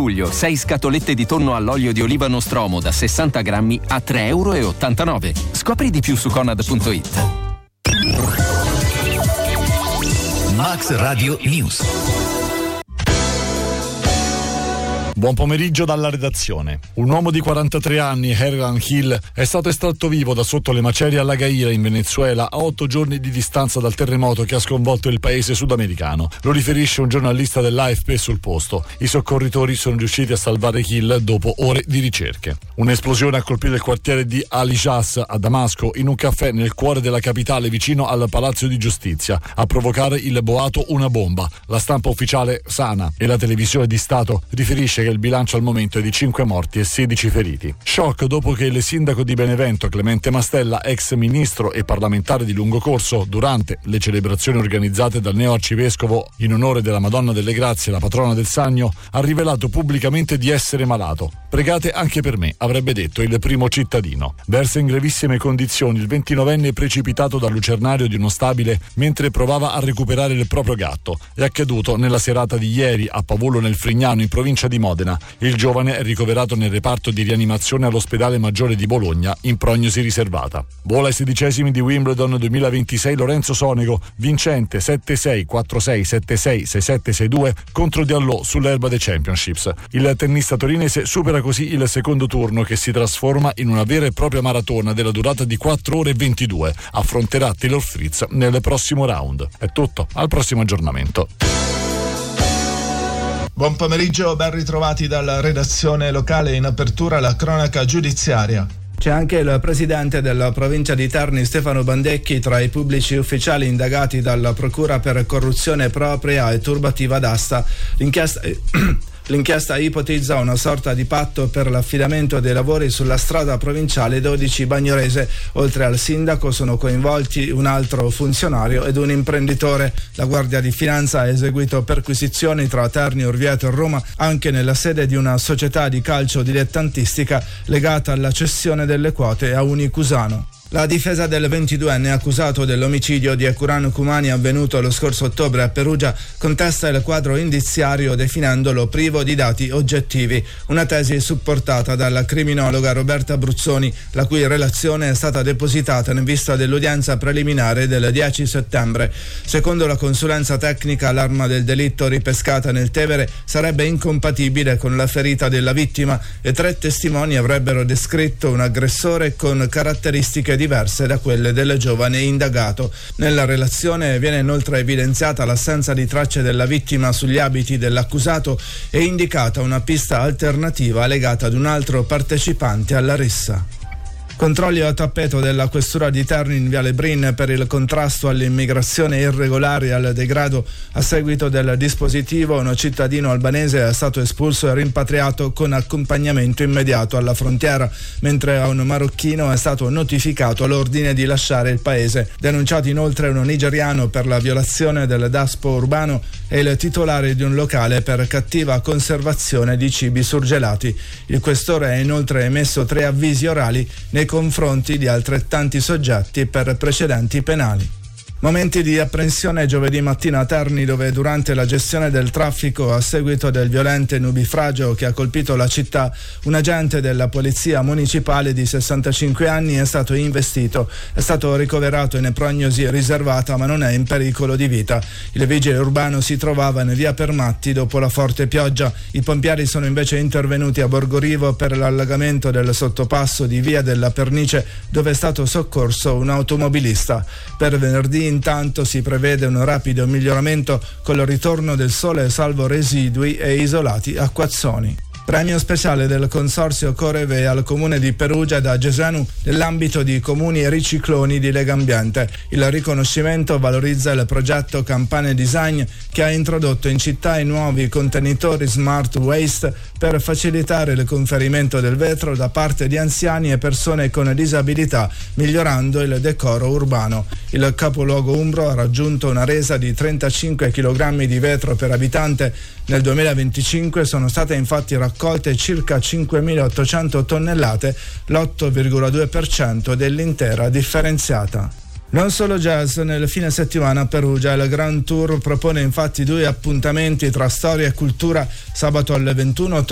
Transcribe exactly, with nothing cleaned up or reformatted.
luglio, sei scatolette di tonno all'olio di oliva Nostromo da sessanta grammi a tre virgola ottantanove euro. Scopri di più su conad punto it. Max Radio News. Buon pomeriggio dalla redazione. Un uomo di quarantatré anni, Hernan Hill, è stato estratto vivo da sotto le macerie a La Gaira in Venezuela a otto giorni di distanza dal terremoto che ha sconvolto il paese sudamericano. Lo riferisce un giornalista dell'A F P sul posto. I soccorritori sono riusciti a salvare Hill dopo ore di ricerche. Un'esplosione ha colpito il quartiere di Ali Jas a Damasco in un caffè nel cuore della capitale vicino al Palazzo di Giustizia. A provocare il boato una bomba. La stampa ufficiale Sana e la televisione di Stato riferisce che il bilancio al momento è di cinque morti e sedici feriti. Shock dopo che il sindaco di Benevento, Clemente Mastella, ex ministro e parlamentare di lungo corso, durante le celebrazioni organizzate dal neoarcivescovo in onore della Madonna delle Grazie, la patrona del Sannio, ha rivelato pubblicamente di essere malato. Pregate anche per me, avrebbe detto il primo cittadino. Versa in gravissime condizioni il ventinovenne precipitato dal lucernario di uno stabile mentre provava a recuperare il proprio gatto. È accaduto nella serata di ieri a Pavolo nel Frignano, in provincia di Modena. Il giovane è ricoverato nel reparto di rianimazione all'ospedale maggiore di Bologna in prognosi riservata. Vola ai sedicesimi di Wimbledon duemilaventisei Lorenzo Sonego, vincente sette sei, quattro sei, sette sei, sei sette, sei due contro Diallo sull'erba dei Championships. Il tennista torinese supera così il secondo turno che si trasforma in una vera e propria maratona della durata di quattro ore e ventidue. Affronterà Taylor Fritz nel prossimo round. È tutto, al prossimo aggiornamento. Buon pomeriggio, ben ritrovati dalla redazione locale. In apertura la cronaca giudiziaria. C'è anche il presidente della provincia di Terni, Stefano Bandecchi, tra i pubblici ufficiali indagati dalla procura per corruzione propria e turbativa d'asta. L'inchiesta... L'inchiesta ipotizza una sorta di patto per l'affidamento dei lavori sulla strada provinciale dodici Bagnorese. Oltre al sindaco sono coinvolti un altro funzionario ed un imprenditore. La Guardia di Finanza ha eseguito perquisizioni tra Terni, Orvieto e Roma anche nella sede di una società di calcio dilettantistica legata alla cessione delle quote a Unicusano. La difesa del ventiduenne accusato dell'omicidio di Ekuran Kumani avvenuto lo scorso ottobre a Perugia contesta il quadro indiziario definendolo privo di dati oggettivi, una tesi supportata dalla criminologa Roberta Bruzzoni, la cui relazione è stata depositata in vista dell'udienza preliminare del dieci settembre. Secondo la consulenza tecnica, l'arma del delitto ripescata nel Tevere sarebbe incompatibile con la ferita della vittima e tre testimoni avrebbero descritto un aggressore con caratteristiche diverse da quelle del giovane indagato. Nella relazione viene inoltre evidenziata l'assenza di tracce della vittima sugli abiti dell'accusato e indicata una pista alternativa legata ad un altro partecipante alla rissa. Controlli a tappeto della questura di Terni in Viale Brin per il contrasto all'immigrazione irregolare e al degrado. A seguito del dispositivo, un cittadino albanese è stato espulso e rimpatriato con accompagnamento immediato alla frontiera, mentre a un marocchino è stato notificato l'ordine di lasciare il paese. Denunciato inoltre uno nigeriano per la violazione del daspo urbano e il titolare di un locale per cattiva conservazione di cibi surgelati. Il questore ha inoltre emesso tre avvisi orali nei confronti di altrettanti soggetti per precedenti penali. Momenti di apprensione giovedì mattina a Terni, dove durante la gestione del traffico a seguito del violento nubifragio che ha colpito la città, un agente della polizia municipale di sessantacinque anni è stato investito. È stato ricoverato in prognosi riservata ma non è in pericolo di vita. Il vigile urbano si trovava in via Permatti dopo la forte pioggia. I pompieri sono invece intervenuti a Borgorivo per l'allagamento del sottopasso di via della Pernice, dove è stato soccorso un automobilista. Per venerdì intanto si prevede un rapido miglioramento con il ritorno del sole salvo residui e isolati acquazzoni. Premio speciale del Consorzio Coreve al Comune di Perugia da Gesenu nell'ambito di comuni ricicloni di Legambiente. Il riconoscimento valorizza il progetto Campane Design che ha introdotto in città i nuovi contenitori Smart Waste per facilitare il conferimento del vetro da parte di anziani e persone con disabilità, migliorando il decoro urbano. Il capoluogo umbro ha raggiunto una resa di trentacinque chilogrammi di vetro per abitante. Nel duemilaventicinque sono state infatti raccolte circa cinquemilaottocento tonnellate, l'otto virgola due per cento dell'intera differenziata. Non solo jazz, nel fine settimana a Perugia il Grand Tour propone infatti due appuntamenti tra storia e cultura. Sabato alle ventuno